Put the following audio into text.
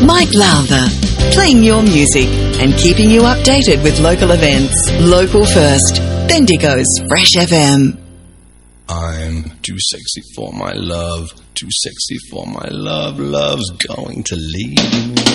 Mike Lowther, playing your music and keeping you updated with local events. Local first, Bendigo's Fresh FM. I'm too sexy for my love, too sexy for my love, love's going to leave me.